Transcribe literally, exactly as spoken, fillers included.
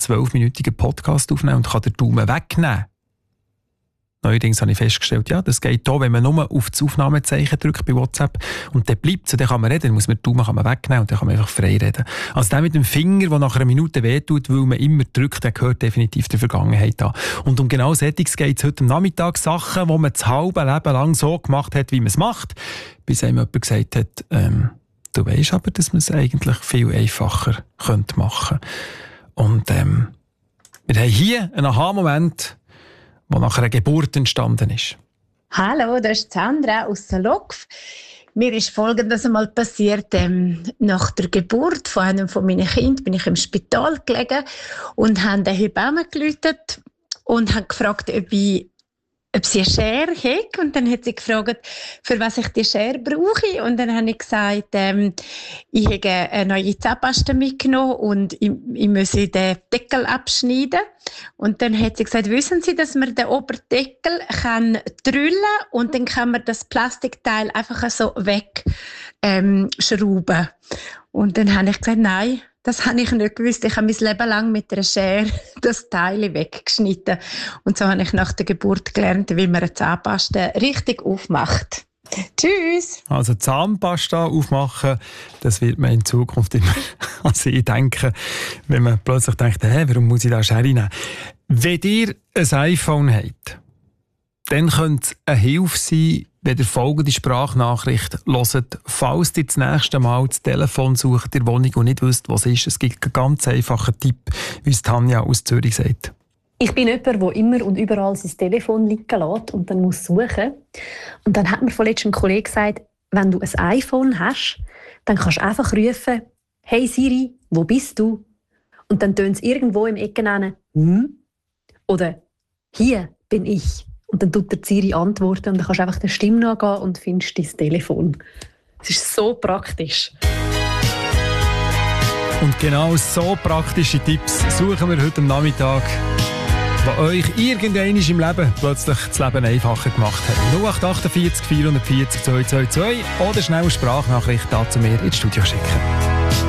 zwölfminütigen Podcast aufnehmen und kann den Daumen wegnehmen. Neuerdings habe ich festgestellt, ja, das geht auch, wenn man nur auf das Aufnahmezeichen drückt bei WhatsApp und dann bleibt es, dann kann man reden, dann muss man den Daumen kann man wegnehmen und dann kann man einfach frei reden. Also der mit dem Finger, der nach einer Minute wehtut, weil man immer drückt, der gehört definitiv der Vergangenheit an. Und um genau solches geht es heute am Nachmittag. Sachen, die man das halbe Leben lang so gemacht hat, wie man es macht, bis einem jemand gesagt hat, ähm, du weisst aber, dass man es eigentlich viel einfacher könnte machen. Und ähm, wir haben hier einen Aha-Moment, der nach einer Geburt entstanden ist. Hallo, das ist Sandra aus Salokf. Mir ist Folgendes einmal passiert. Ähm, nach der Geburt von einem von meinen Kindern bin ich im Spital gelegen und habe der Hebamme geläutet und habe gefragt, ob, ich, ob sie eine Schere hat. Und dann hat sie gefragt, für was ich die Schere brauche. Und dann habe ich gesagt, ähm, ich habe eine neue Zahnpasta mitgenommen und ich, ich müsse den Deckel abschneiden. Und dann hat sie gesagt, wissen Sie, dass man den Oberdeckel kann drüllen und dann kann man das Plastikteil einfach so wegschrauben. Ähm, schrauben. Und dann habe ich gesagt, nein, das habe ich nicht gewusst. Ich habe mein Leben lang mit einer Schere das Teil weggeschnitten. Und so habe ich nach der Geburt gelernt, wie man eine Zahnpasta richtig aufmacht. Tschüss! Also Zahnpasta aufmachen, das wird man in Zukunft immer an sie denken, wenn man plötzlich denkt, hey, warum muss ich da Schere nehmen? Wenn ihr ein iPhone habt, dann könnte es eine Hilfe sein, wenn ihr folgende Sprachnachricht hört, falls ihr das nächste Mal das Telefon sucht in der Wohnung und nicht wisst, was es ist. Es gibt einen ganz einfachen Tipp, wie es Tanja aus Zürich sagt. Ich bin jemand, der immer und überall sein Telefon liegen lässt und dann muss suchen. Und dann hat mir vorletzt ein Kollege gesagt, wenn du ein iPhone hast, dann kannst du einfach rufen, «Hey Siri, wo bist du?» Und dann tönt es irgendwo im Ecken an, «Hm?» oder «Hier bin ich». Und dann tut der Siri antworten und dann kannst du einfach der Stimme nachgehen und findest dein Telefon. Es ist so praktisch. Und genau so praktische Tipps suchen wir heute am Nachmittag, die euch irgendwann im Leben plötzlich das Leben einfacher gemacht haben. null acht acht vier vierhundertvierzig zweihundertvierzig zwei zwei zwei oder schnell eine Sprachnachricht da zu mir ins Studio schicken.